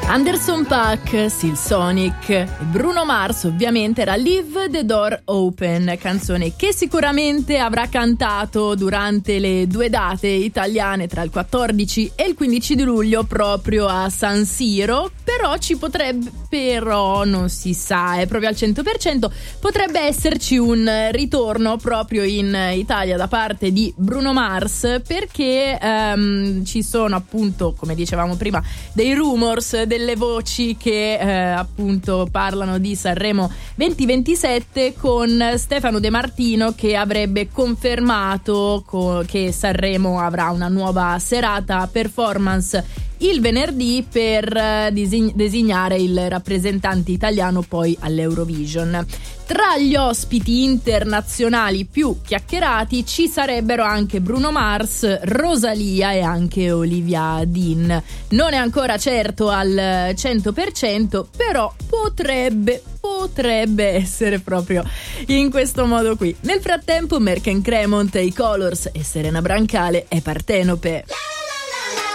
Anderson .Paak, Silsonic e Bruno Mars ovviamente era Leave the Door Open, canzone che sicuramente avrà cantato durante le due date italiane tra il 14 e il 15 di luglio proprio a San Siro, però non si sa, è proprio al 100%, potrebbe esserci un ritorno proprio in Italia da parte di Bruno Mars, perché ci sono appunto, come dicevamo prima, dei rumors, delle voci che appunto parlano di Sanremo 2027, con Stefano De Martino che avrebbe confermato che Sanremo avrà una nuova serata performance il venerdì per designare il rappresentante italiano poi all'Eurovision. Tra gli ospiti internazionali più chiacchierati ci sarebbero anche Bruno Mars, Rosalia e anche Olivia Dean. Non è ancora certo al 100%, però potrebbe essere proprio in questo modo qui. Nel frattempo Merck & Cremont, i Colors e Serena Brancale e Partenope.